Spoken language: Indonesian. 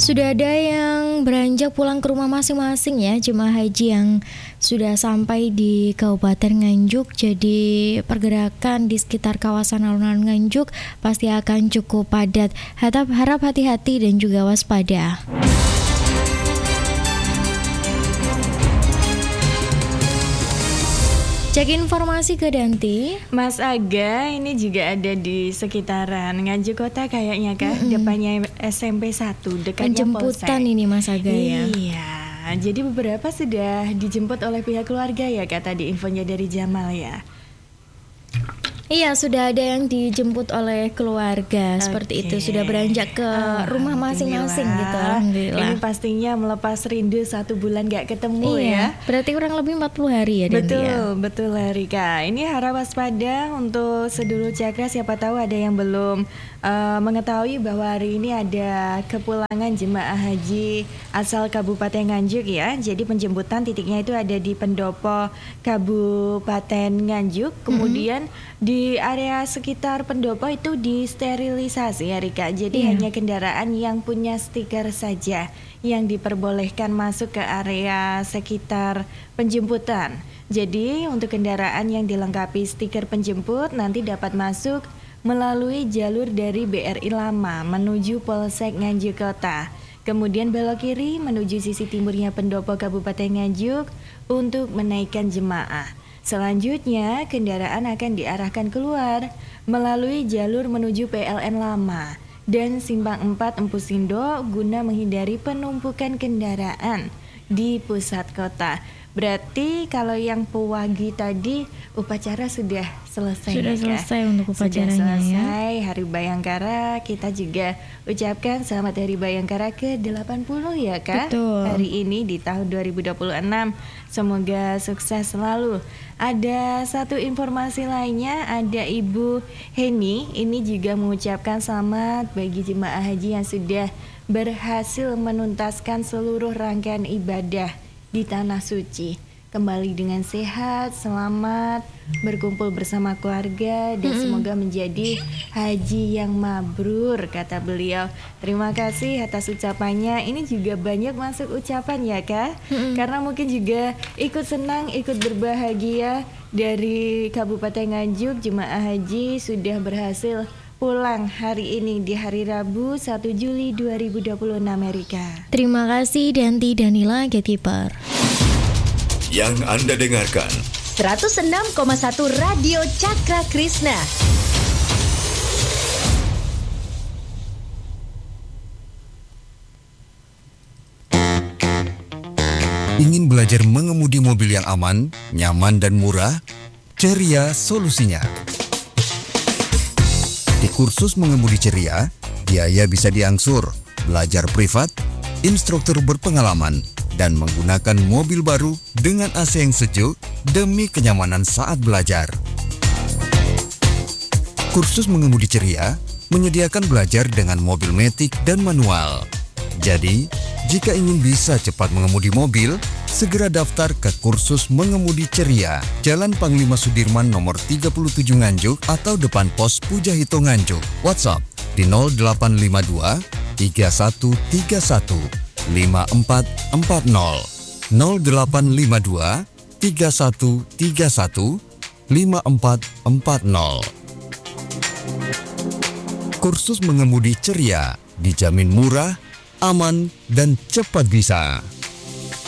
Sudah ada yang beranjak pulang ke rumah masing-masing ya, jemaah haji yang sudah sampai di Kabupaten Nganjuk. Jadi pergerakan di sekitar kawasan alun-alun Nganjuk pasti akan cukup padat. Harap hati-hati dan juga waspada. Cek informasi ke Danti. Mas Aga, ini juga ada di sekitaran Nganjuk Kota kayaknya kah? Depannya SMP 1, dekatnya Polsek. Penjemputan ini Mas Aga ya. Iya, jadi beberapa sudah dijemput oleh pihak keluarga ya kak, tadi infonya dari Jamal ya. Iya, sudah ada yang dijemput oleh keluarga seperti itu, sudah beranjak ke rumah masing-masing gitu. Alhamdulillah. Ini pastinya melepas rindu 1 bulan gak ketemu ya. Berarti kurang lebih 40 hari ya Danti ya. Betul Rika. Ini harap waspada untuk sedulur Cakra, siapa tahu ada yang belum mengetahui bahwa hari ini ada kepulangan jemaah haji asal Kabupaten Nganjuk ya. Jadi penjemputan titiknya itu ada di Pendopo Kabupaten Nganjuk. Kemudian di area sekitar pendopo itu disterilisasi ya Rika. Jadi hanya kendaraan yang punya stiker saja yang diperbolehkan masuk ke area sekitar penjemputan. Jadi untuk kendaraan yang dilengkapi stiker penjemput nanti dapat masuk melalui jalur dari BRI Lama menuju Polsek Nganjuk Kota. Kemudian belok kiri menuju sisi timurnya Pendopo Kabupaten Nganjuk untuk menaikkan jemaah. Selanjutnya, kendaraan akan diarahkan keluar melalui jalur menuju PLN Lama dan Simpang 4 Empu Sindo guna menghindari penumpukan kendaraan di pusat kota. Berarti kalau yang pewagi tadi upacara sudah selesai. Sudah selesai untuk upacaranya sudah selesai, ya. Hari Bayangkara kita juga ucapkan selamat Hari Bayangkara ke-80 ya Kak. Betul. Hari ini di tahun 2026. Semoga sukses selalu. Ada satu informasi lainnya, ada Ibu Heni ini juga mengucapkan selamat bagi jemaah haji yang sudah berhasil menuntaskan seluruh rangkaian ibadah di Tanah Suci. Kembali dengan sehat, selamat, berkumpul bersama keluarga dan semoga menjadi haji yang mabrur, kata beliau. Terima kasih atas ucapannya. Ini juga banyak masuk ucapan ya Kak, karena mungkin juga ikut senang, ikut berbahagia dari Kabupaten Nganjuk. Jemaah haji sudah berhasil pulang hari ini di hari Rabu 1 Juli 2026 Amerika. Terima kasih Danti Danila Gatekeeper. Yang Anda dengarkan 106,1 Radio Cakra Krishna. Ingin belajar mengemudi mobil yang aman, nyaman dan murah? Ceria solusinya. Di kursus mengemudi Ceria, biaya bisa diangsur, belajar privat, instruktur berpengalaman, dan menggunakan mobil baru dengan AC yang sejuk demi kenyamanan saat belajar. Kursus mengemudi Ceria menyediakan belajar dengan mobil matic dan manual. Jadi, jika ingin bisa cepat mengemudi mobil, segera daftar ke kursus mengemudi Ceria, Jalan Panglima Sudirman nomor 37 Nganjuk atau depan pos Pujahito Nganjuk. WhatsApp di 0852 3131 5440 0852 3131 5440. Kursus mengemudi Ceria dijamin murah, aman, dan cepat bisa.